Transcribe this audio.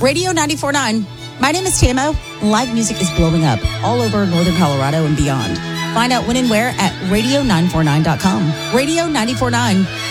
Radio 94.9. My name is Tamo. Live music is blowing up all over northern Colorado and beyond. Find out when and where at radio949.com. Radio 94.9.